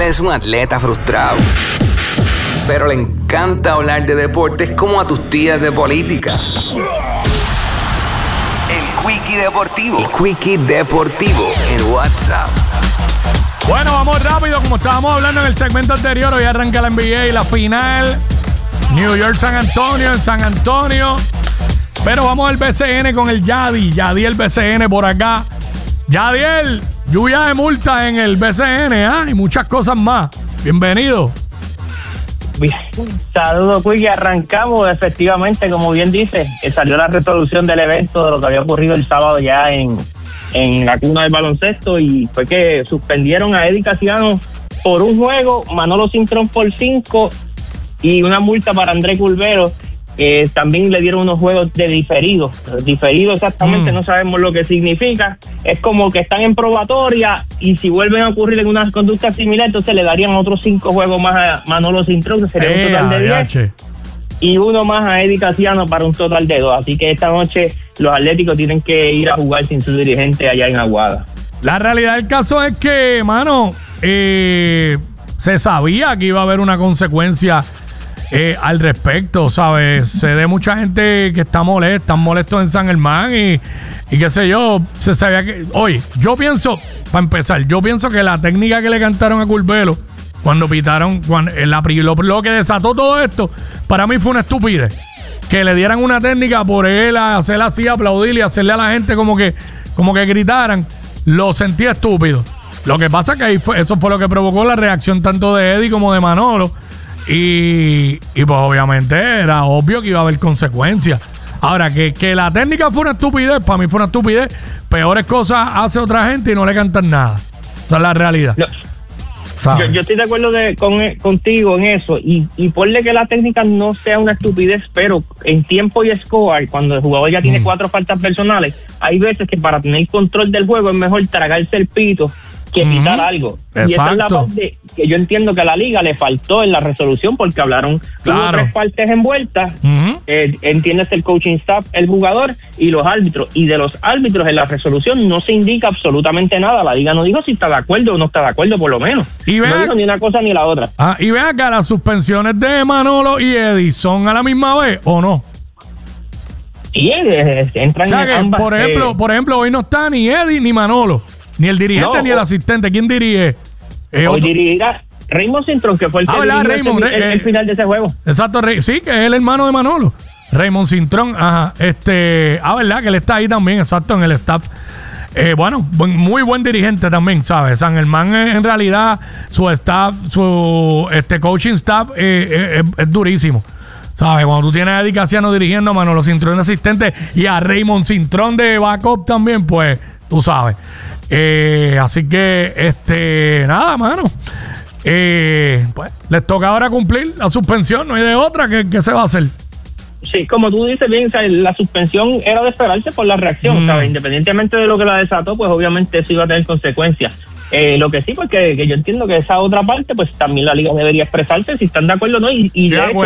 es un atleta frustrado, pero le encanta hablar de deportes como a tus tías de política. El Quickie Deportivo. El Quickie Deportivo en WhatsApp. Bueno, vamos rápido, como estábamos hablando en el segmento anterior. Hoy arranca la NBA y la final. New York, San Antonio, en San Antonio. Pero vamos al BCN con el Yadiel BCN por acá. Yadiel, lluvia de multas en el BCN, y muchas cosas más. Bienvenido. Saludos, Quickie. Arrancamos, efectivamente, como bien dice, salió la resolución del evento de lo que había ocurrido el sábado ya en la cuna del baloncesto, y fue que suspendieron a Eddie Casiano por un juego, Manolo Cintrón por 5 y una multa para Andrés Curbelo. También le dieron unos juegos de diferido. Diferido exactamente no sabemos lo que significa. Es como que están en probatoria y si vuelven a ocurrir en una conducta similar, entonces le darían otros 5 juegos más a Manolo Cintrón, que sería un total de 10. Y uno más a Eddie Casiano para un total de 2. Así que esta noche los Atléticos tienen que ir a jugar sin su dirigente allá en Aguada. La realidad del caso es que, mano, se sabía que iba a haber una consecuencia al respecto, ¿sabes? Se ve mucha gente que están molestos en San Germán y qué sé yo, se sabía que... Oye, yo pienso, para empezar, que la técnica que le cantaron a Curbelo cuando pitaron, lo que desató todo esto, para mí fue una estupidez. Que le dieran una técnica por él, hacerla así, aplaudir y hacerle a la gente como que gritaran, lo sentí estúpido. Lo que pasa es que eso fue lo que provocó la reacción tanto de Eddie como de Manolo. Y pues obviamente era obvio que iba a haber consecuencias. Ahora, que la técnica fue una estupidez, para mí fue una estupidez. Peores cosas hace otra gente y no le cantan nada. Esa es la realidad. No. Yo estoy de acuerdo contigo en eso, y ponle que la técnica no sea una estupidez, pero en tiempo y score, cuando el jugador ya tiene 4 faltas personales, hay veces que para tener control del juego es mejor tragarse el pito que pitar algo. Exacto. Y esa es la parte que yo entiendo que a la liga le faltó en la resolución, porque hablaron, hubo 3 partes envueltas, entiendes, el coaching staff, el jugador y los árbitros, y de los árbitros en la resolución no se indica absolutamente nada. La liga no dijo si está de acuerdo o no está de acuerdo, por lo menos. No dijo ni una cosa ni la otra. Y ven acá, las suspensiones de Manolo y Eddie, ¿son a la misma vez o no? Sí, entran, o sea, que, ambas. Por ejemplo, hoy no está ni Eddie ni Manolo, ni el dirigente ni el asistente. ¿Quién dirige? Hoy dirigirá Raymond Cintrón, que fue el que dirigió el final de ese juego. Exacto, sí, que es el hermano de Manolo. Raymond Cintrón, ajá. ¿Verdad? Que él está ahí también, exacto, en el staff. Bueno, muy buen dirigente también, ¿sabes? San Germán, en realidad, su staff, su coaching staff es durísimo. ¿Sabes? Cuando tú tienes a Eddie Casiano dirigiendo, a Manolo Cintrón de asistente y a Raymond Cintrón de backup también, pues, tú sabes. Así que, nada, mano. Pues, les toca ahora cumplir la suspensión, no hay de otra. ¿Qué se va a hacer? Sí, como tú dices bien, la suspensión era de esperarse por la reacción, ¿sabes? Independientemente de lo que la desató, pues obviamente eso iba a tener consecuencias. Lo que sí, porque que yo entiendo que esa otra parte, pues también la liga debería expresarse si están de acuerdo o no, y de hecho,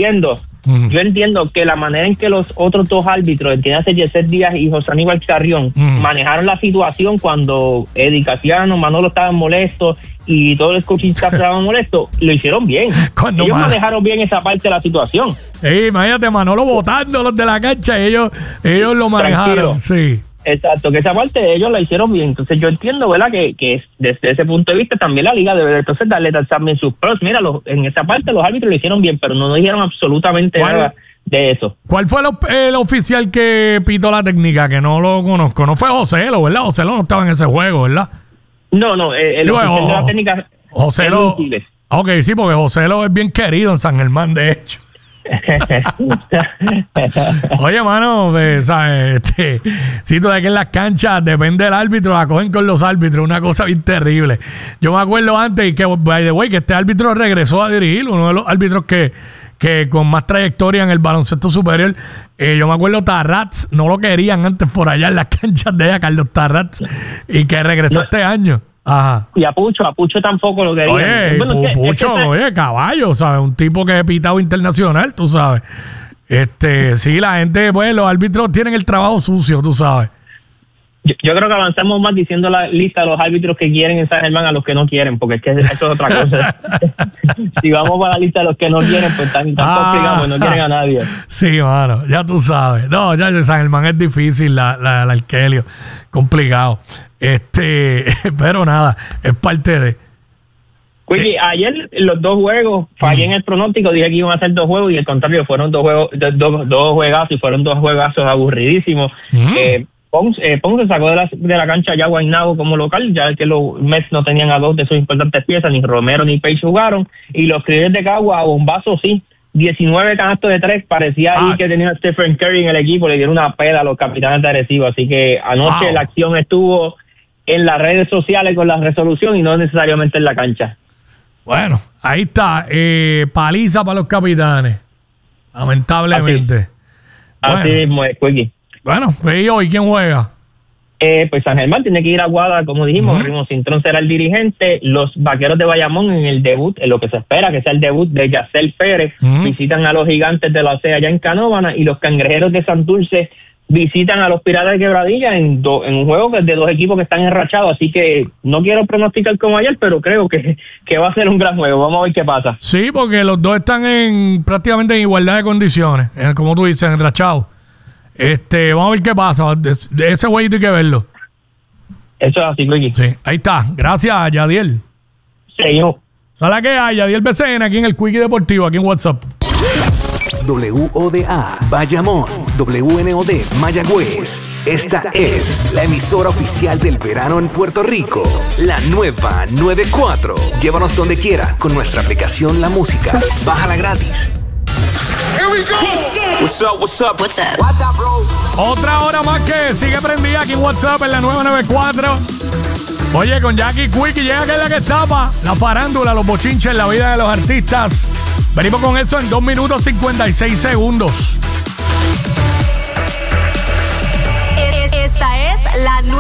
yo entiendo que la manera en que los otros 2 árbitros, entiéndase Yeset Díaz y José Aníbal Carrión, manejaron la situación cuando Eddie Casiano, Manolo estaban molestos y todo el coaching staff estaba molesto, lo hicieron bien. Ellos manejaron bien esa parte de la situación. Imagínate, Manolo botándolos de la cancha, ellos lo manejaron. Sí. Exacto, que esa parte ellos la hicieron bien. Entonces yo entiendo, ¿verdad? Que desde ese punto de vista también la liga debe entonces darle también sus pros. Mira, en esa parte los árbitros lo hicieron bien, pero no dijeron absolutamente nada de eso. ¿Cuál fue el oficial que pitó la técnica? Que no lo conozco. No fue Joselo, ¿verdad? Joselo no estaba en ese juego, ¿verdad? No, el oficial de la técnica. Joselo. Ok, sí, porque Joselo es bien querido en San Germán, de hecho. Oye, mano, ¿sabes? Si tú de que en las canchas depende del árbitro, la cogen con los árbitros, una cosa bien terrible. Yo me acuerdo antes que, by the way, que este árbitro regresó a dirigir, uno de los árbitros que con más trayectoria en el baloncesto superior. Yo me acuerdo Tarrats, no lo querían antes por allá en las canchas de ella, Carlos Tarrats, y que regresó este año. Ajá. Y a Pucho tampoco lo querían. Oye, bueno, Pucho, oye, caballo, ¿sabes? Un tipo que es pitado internacional, tú sabes. Sí, la gente, pues, los árbitros tienen el trabajo sucio, tú sabes. Yo creo que avanzamos más diciendo la lista de los árbitros que quieren en San Germán a los que no quieren, porque es que eso es otra cosa. Si vamos para la lista de los que no quieren, pues tan complicado, pues no quieren a nadie. Sí, mano, ya tú sabes. No, ya San Germán es difícil, la Arkelio, complicado. Pero nada, es parte de... Quickie, ayer los 2 juegos, fallé en el pronóstico, dije que iban a ser 2 juegos y al contrario, fueron 2 juegos, dos juegazos y fueron 2 juegazos aburridísimos. Ponce sacó de la cancha ya Guaynabo como local, ya que los Mets no tenían a 2 de sus importantes piezas, ni Romero ni Page jugaron, y los Criollos de Cagua a bombazo sí, 19 canastos de 3, parecía ahí que tenía Stephen Curry en el equipo, le dieron una pela a los capitanes de Arecibo, así que anoche la acción estuvo en las redes sociales con la resolución y no necesariamente en la cancha. Bueno, ahí está, paliza para los capitanes, lamentablemente. Así mismo es, Quickie. Bueno, ¿y hoy quién juega? Pues San Germán tiene que ir a Aguada, como dijimos, Rimo Cintrón será el dirigente, los Vaqueros de Bayamón en el debut, en lo que se espera que sea el debut de Yacel Pérez, visitan a los Gigantes de la CEA allá en Canóvana, y los Cangrejeros de Santurce visitan a los Piratas de Quebradilla en un juego de 2 equipos que están enrachados, así que no quiero pronosticar como ayer, pero creo que va a ser un gran juego. Vamos a ver qué pasa. Sí, porque los dos están prácticamente en igualdad de condiciones, como tú dices, enrachados. Vamos a ver qué pasa. De ese jueguito hay que verlo. Eso es así, Quickie. Sí, ahí está. Gracias, Yadiel. Señor. ¿Sabes qué hay? Yadiel BCN aquí en el Quickie Deportivo, aquí en WhatsApp. WODA Bayamón, WNOD Mayagüez. Esta es la emisora oficial del verano en Puerto Rico. La nueva 94. Llévanos donde quiera con nuestra aplicación La Música. Bájala gratis. Here we go. What's up, what's up? What's up? What's up, bro? Otra hora más que sigue prendida aquí en WhatsApp en la 994. Oye, con Jackie Quickie llega que es la que tapa la farándula, los bochinches, la vida de los artistas. Venimos con eso en 2 minutos 56 segundos.